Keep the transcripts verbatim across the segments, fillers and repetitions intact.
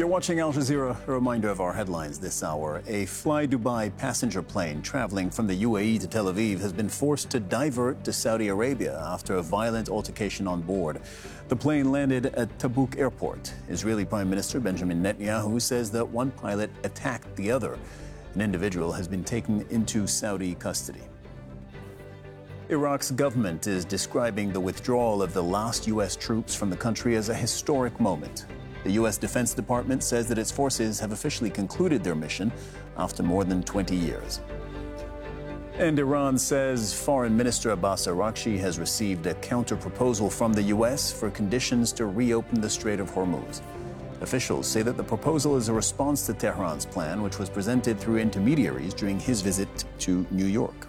You're watching Al Jazeera. A reminder of our headlines this hour. A Fly Dubai passenger plane traveling from the U A E to Tel Aviv has been forced to divert to Saudi Arabia after a violent altercation on board. The plane landed at Tabuk Airport. Israeli Prime Minister Benjamin Netanyahu says that one pilot attacked the other. An individual has been taken into Saudi custody. Iraq's government is describing the withdrawal of the last U S troops from the country as a historic moment. The U S Defense Department says that its forces have officially concluded their mission after more than twenty years. And Iran says Foreign Minister Abbas Araghchi has received a counter-proposal from the U S for conditions to reopen the Strait of Hormuz. Officials say that the proposal is a response to Tehran's plan, which was presented through intermediaries during his visit to New York.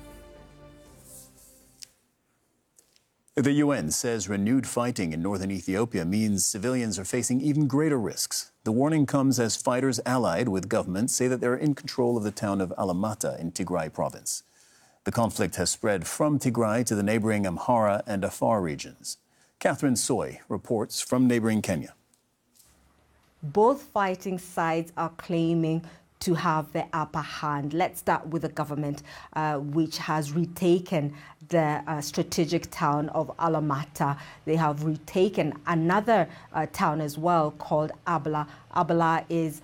The U N says renewed fighting in northern Ethiopia means civilians are facing even greater risks. The warning comes as fighters allied with government say that they're in control of the town of Alamata in Tigray province. The conflict has spread from Tigray to the neighboring Amhara and Afar regions. Catherine Soy reports from neighboring Kenya. Both fighting sides are claiming to have the upper hand. Let's start with the government, uh, which has retaken the uh, strategic town of Alamata. They have retaken another uh, town as well called Abla. Abla is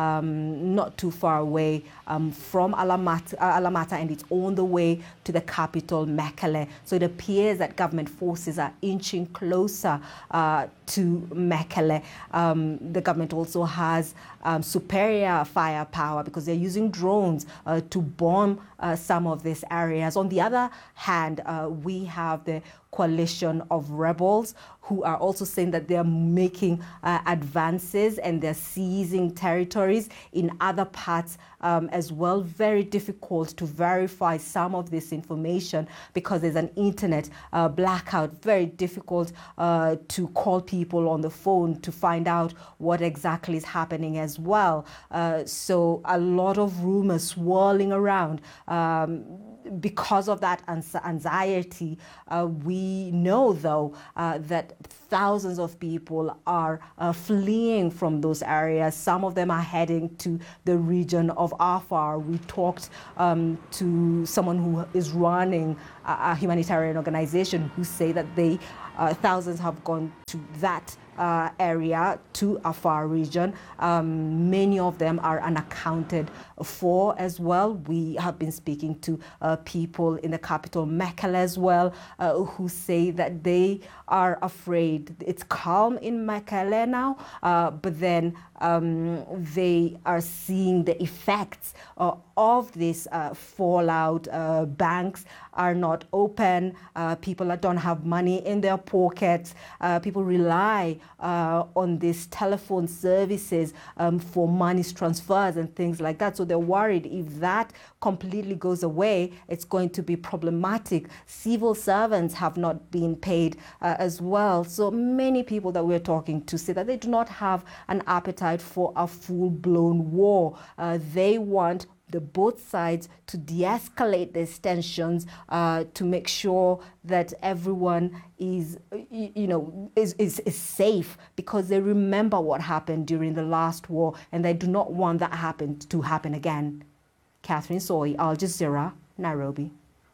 um, not too far away um, from Alamata, uh, Alamata, and it's on the way to the capital, Mekelle. So it appears that government forces are inching closer uh, to Mekelle. Um, the government also has um, superior firepower because they're using drones uh, to bomb uh, some of these areas. On the other hand, uh, we have the coalition of rebels who are also saying that they're making uh, advances and they're seizing territories in other parts um, as well. Very difficult to verify some of this information because there's an internet uh, blackout. Very difficult uh, to call people on the phone to find out what exactly is happening as well. Uh, so a lot of rumors swirling around. Um, Because of that anxiety, uh, we know, though, uh, that thousands of people are uh, fleeing from those areas. Some of them are heading to the region of Afar. We talked um, to someone who is running a, a humanitarian organization who say that they uh, thousands have gone to that Uh, area to Afar region. Um, many of them are unaccounted for as well. We have been speaking to uh, people in the capital, Mekelle, as well, uh, who say that they are afraid. It's calm in Mekelle now, uh, but then um, they are seeing the effects uh, of this uh, fallout. Uh, banks are not open. Uh, people that don't have money in their pockets. Uh, people rely uh, on these telephone services um, for money transfers and things like that. So they're worried if that completely goes away, it's going to be problematic. Civil servants have not been paid uh, as well. So many people that we're talking to say that they do not have an appetite for a full-blown war. Uh, they want the both sides to de-escalate these tensions, uh, to make sure that everyone is, you know, is, is, is safe, because they remember what happened during the last war and they do not want that happen to happen again. Catherine Soy, Al Jazeera, Nairobi.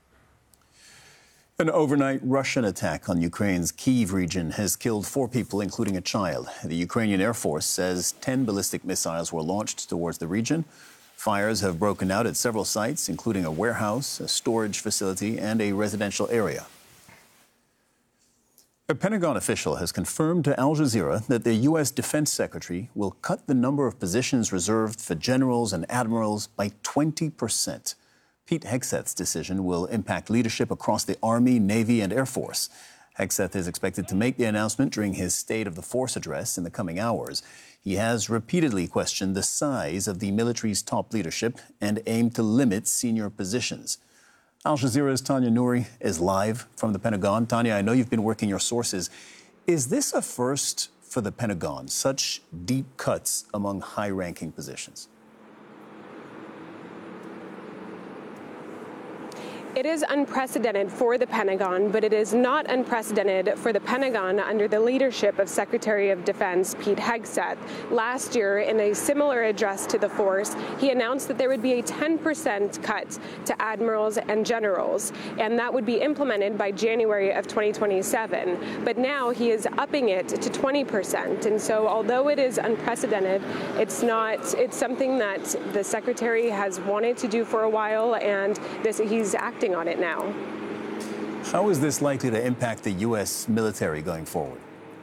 An overnight Russian attack on Ukraine's Kyiv region has killed four people, including a child. The Ukrainian Air Force says ten ballistic missiles were launched towards the region. Fires have broken out at several sites, including a warehouse, a storage facility, and a residential area. A Pentagon official has confirmed to Al Jazeera that the U S Defense Secretary will cut the number of positions reserved for generals and admirals by twenty percent. Pete Hegseth's decision will impact leadership across the Army, Navy, and Air Force. Hegseth is expected to make the announcement during his State of the Force address in the coming hours. He has repeatedly questioned the size of the military's top leadership and aimed to limit senior positions. Al Jazeera's Tanya Nouri is live from the Pentagon. Tanya, I know you've been working your sources. Is this a first for the Pentagon, such deep cuts among high-ranking positions? It is unprecedented for the Pentagon, but it is not unprecedented for the Pentagon under the leadership of Secretary of Defense Pete Hegseth. Last year, in a similar address to the force, he announced that there would be a ten percent cut to admirals and generals, and that would be implemented by January of twenty twenty-seven. But now he is upping it to twenty percent. And so although it is unprecedented, it's not, it's something that the Secretary has wanted to do for a while, and this, he's acting on it now. How is this likely to impact the U S military going forward?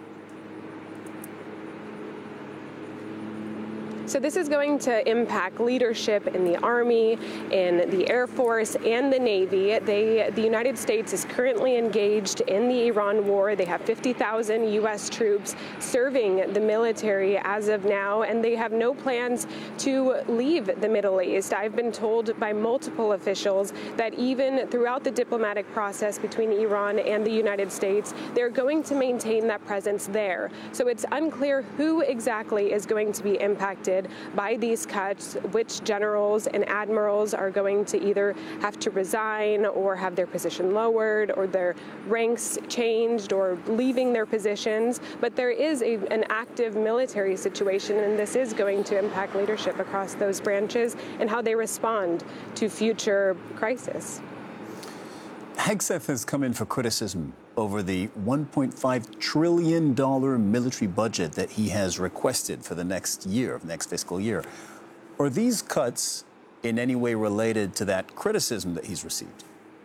So this is going to impact leadership in the Army, in the Air Force, and the Navy. They, the United States is currently engaged in the Iran war. They have fifty thousand U S troops serving the military as of now, and they have no plans to leave the Middle East. I've been told by multiple officials that even throughout the diplomatic process between Iran and the United States, they're going to maintain that presence there. So it's unclear who exactly is going to be impacted by these cuts, which generals and admirals are going to either have to resign or have their position lowered or their ranks changed or leaving their positions. But there is a, an active military situation, and this is going to impact leadership across those branches and how they respond to future crisis. Hegseth has come in for criticism over the one point five trillion dollars military budget that he has requested for the next year, next fiscal year. Are these cuts in any way related to that criticism that he's received?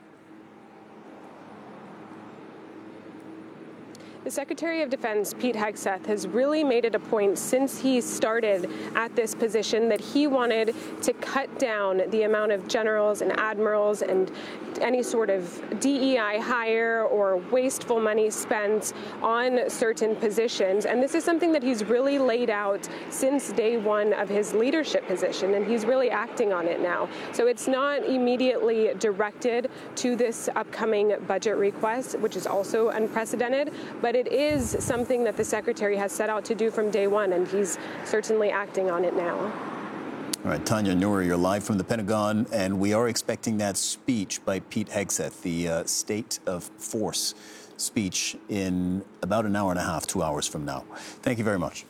The Secretary of Defense, Pete Hegseth, has really made it a point since he started at this position that he wanted to cut down the amount of generals and admirals and any sort of D E I hire or wasteful money spent on certain positions. And this is something that he's really laid out since day one of his leadership position, and he's really acting on it now. So it's not immediately directed to this upcoming budget request, which is also unprecedented, but it is something that the Secretary has set out to do from day one, and he's certainly acting on it now. All right, Tanya Nouri, you're live from the Pentagon, and we are expecting that speech by Pete Hegseth, the uh, State of Force speech, in about an hour and a half, two hours from now. Thank you very much.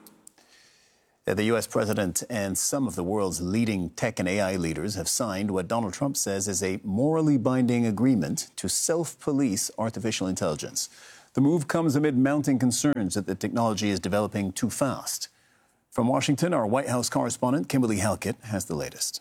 The U S president and some of the world's leading tech and A I leaders have signed what Donald Trump says is a morally binding agreement to self-police artificial intelligence. The move comes amid mounting concerns that the technology is developing too fast. From Washington, our White House correspondent, Kimberly Halkett, has the latest.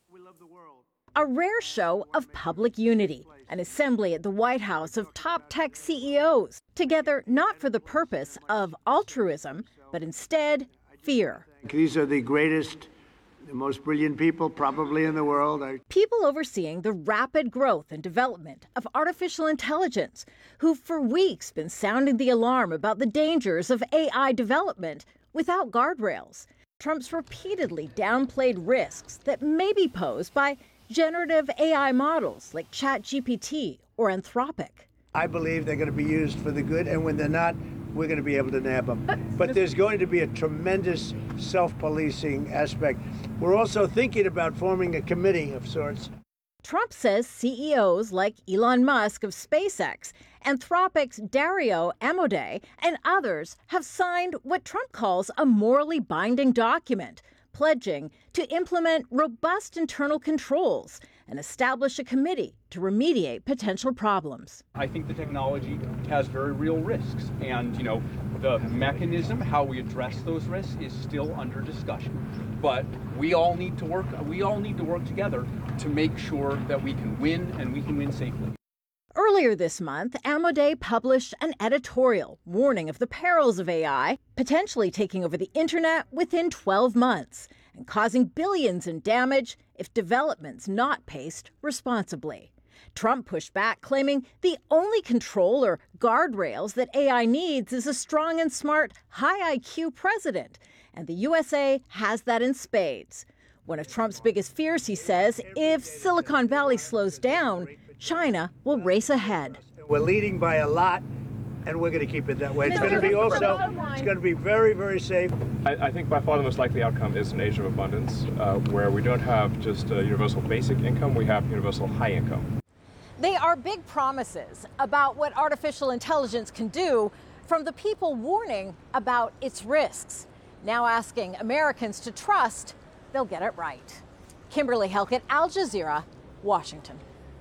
A rare show of public unity, an assembly at the White House of top tech C E Os, together not for the purpose of altruism, but instead fear. These are the greatest, the most brilliant people probably in the world. I... People overseeing the rapid growth and development of artificial intelligence, who've for weeks been sounding the alarm about the dangers of A I development without guardrails. Trump's repeatedly downplayed risks that may be posed by generative A I models like ChatGPT or Anthropic. I believe they're going to be used for the good, and when they're not, we're going to be able to nab them. But there's going to be a tremendous self-policing aspect. We're also thinking about forming a committee of sorts. Trump says C E Os like Elon Musk of SpaceX, Anthropic's Dario Amodei, and others have signed what Trump calls a morally binding document, pledging to implement robust internal controls and establish a committee to remediate potential problems. I think the technology has very real risks, and you know, the mechanism, how we address those risks, is still under discussion. But we all need to work. We all need to work together to make sure that we can win, and we can win safely. Earlier this month, Amodei published an editorial warning of the perils of A I, potentially taking over the internet within twelve months and causing billions in damage if development's not paced responsibly. Trump pushed back, claiming the only control or guardrails that A I needs is a strong and smart, high I Q president, and the U S A has that in spades. One of Trump's biggest fears, he says, if Silicon Valley slows down, China will race ahead. We're leading by a lot, and we're going to keep it that way. It's going to be also, it's going to be very, very safe. I, I think by far the most likely outcome is an age of abundance, uh, where we don't have just a universal basic income, we have universal high income. They are big promises about what artificial intelligence can do from the people warning about its risks. Now asking Americans to trust they'll get it right. Kimberly Helkett, Al Jazeera, Washington.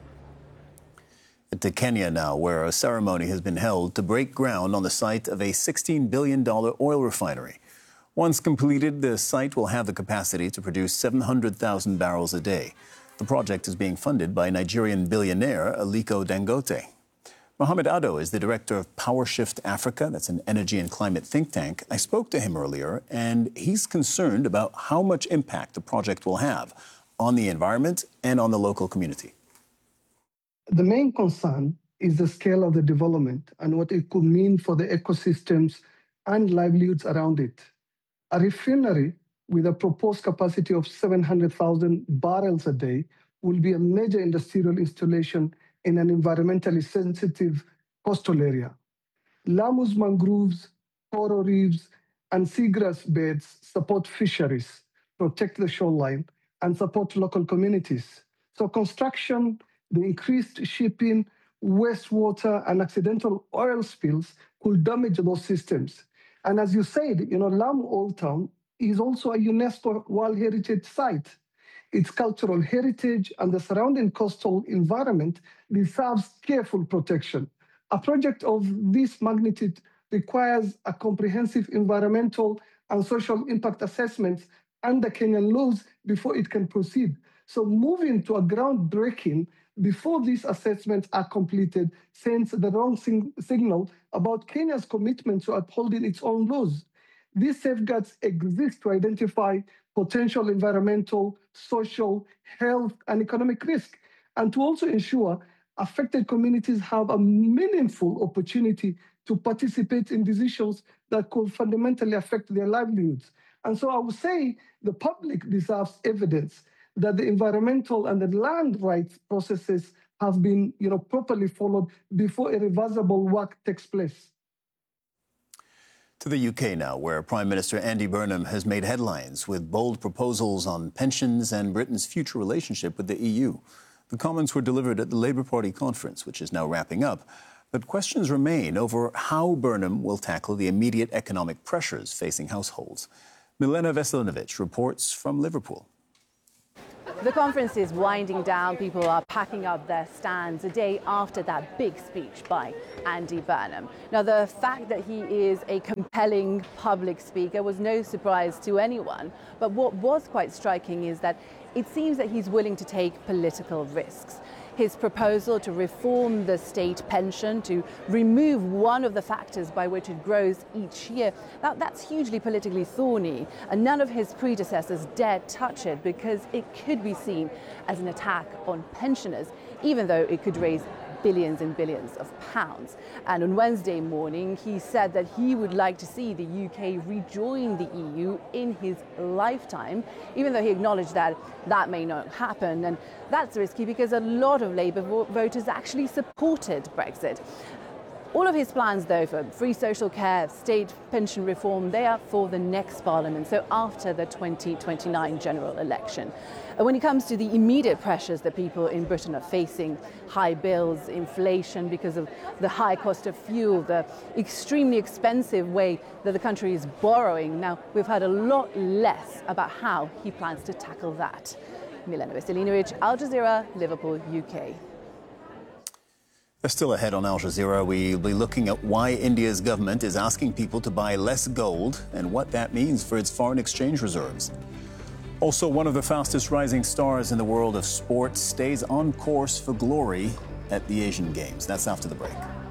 To Kenya now, where a ceremony has been held to break ground on the site of a sixteen billion dollars oil refinery. Once completed, the site will have the capacity to produce seven hundred thousand barrels a day. The project is being funded by Nigerian billionaire Aliko Dangote. Mohamed Ado is the director of PowerShift Africa. That's an energy and climate think tank. I spoke to him earlier, and he's concerned about how much impact the project will have on the environment and on the local community. The main concern is the scale of the development and what it could mean for the ecosystems and livelihoods around it. A refinery with a proposed capacity of seven hundred thousand barrels a day will be a major industrial installation in an environmentally sensitive coastal area. Lamu's mangroves, coral reefs, and seagrass beds support fisheries, protect the shoreline, and support local communities. So construction, the increased shipping, wastewater, and accidental oil spills could damage those systems. And as you said, you know, Lamu Old Town is also a UNESCO World Heritage Site. Its cultural heritage and the surrounding coastal environment deserves careful protection. A project of this magnitude requires a comprehensive environmental and social impact assessment under Kenyan laws before it can proceed. So moving to a groundbreaking before these assessments are completed sends the wrong sing- signal about Kenya's commitment to upholding its own laws. These safeguards exist to identify potential environmental, social, health, and economic risk, and to also ensure affected communities have a meaningful opportunity to participate in decisions that could fundamentally affect their livelihoods. And so I would say the public deserves evidence that the environmental and the land rights processes have been, you know, properly followed before irreversible work takes place. To the U K now, where Prime Minister Andy Burnham has made headlines with bold proposals on pensions and Britain's future relationship with the E U. The comments were delivered at the Labour Party conference, which is now wrapping up. But questions remain over how Burnham will tackle the immediate economic pressures facing households. Milena Veselinovic reports from Liverpool. The conference is winding down. People are packing up their stands a day after that big speech by Andy Burnham. Now, the fact that he is a compelling public speaker was no surprise to anyone. But what was quite striking is that it seems that he's willing to take political risks. His proposal to reform the state pension, to remove one of the factors by which it grows each year, that, that's hugely politically thorny, and none of his predecessors dared touch it because it could be seen as an attack on pensioners, even though it could raise billions and billions of pounds. And on Wednesday morning, he said that he would like to see the U K rejoin the E U in his lifetime, even though he acknowledged that that may not happen. And that's risky because a lot of Labour vo- voters actually supported Brexit. All of his plans, though, for free social care, state pension reform, they are for the next Parliament, so after the twenty twenty-nine general election. And when it comes to the immediate pressures that people in Britain are facing, high bills, inflation because of the high cost of fuel, the extremely expensive way that the country is borrowing, now we've heard a lot less about how he plans to tackle that. Milena Veselinovic, Al Jazeera, Liverpool, U K. Still ahead on Al Jazeera, we'll be looking at why India's government is asking people to buy less gold and what that means for its foreign exchange reserves. Also, one of the fastest rising stars in the world of sports stays on course for glory at the Asian Games. That's after the break.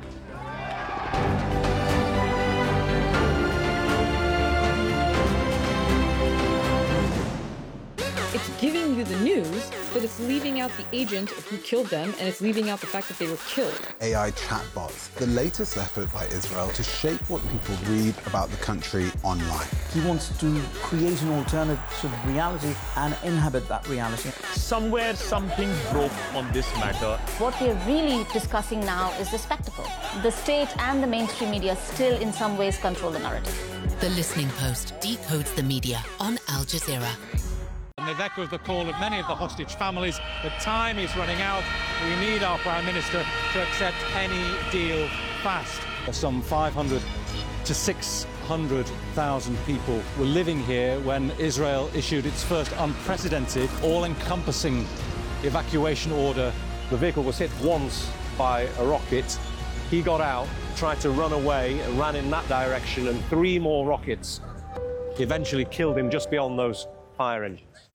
It's giving you the news, but it's leaving out the agent who killed them, and it's leaving out the fact that they were killed. A I chatbots, the latest effort by Israel to shape what people read about the country online. He wants to create an alternative reality and inhabit that reality. Somewhere something broke on this matter. What we're really discussing now is the spectacle. The state and the mainstream media still in some ways control the narrative. The Listening Post decodes the media on Al Jazeera. And they've echoed the call of many of the hostage families that time is running out. We need our Prime Minister to accept any deal fast. Some five hundred to six hundred thousand people were living here when Israel issued its first unprecedented, all-encompassing evacuation order. The vehicle was hit once by a rocket. He got out, tried to run away, and ran in that direction, and three more rockets eventually killed him just beyond those fire engines.